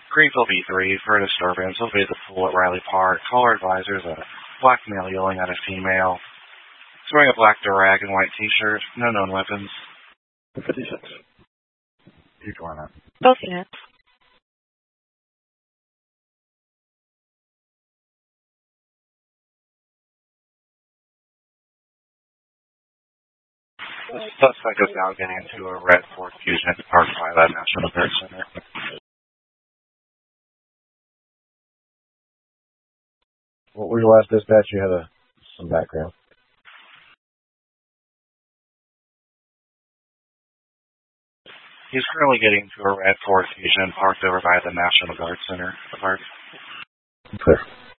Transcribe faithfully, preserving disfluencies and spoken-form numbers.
Greenfield B three for a disturbance. Located the pool at Riley Park. Caller advisors a black male yelling at a female. He's wearing a black durag and white t-shirt. No known weapons. fifty-six. Keep going up. Both units. The suspect is now getting into a red Ford Fusion at the Park by the National Guard Center. What was your last dispatch? You had a, some background. He's currently getting to a red Ford Fusion parked over by the National Guard Center. The park. Clear.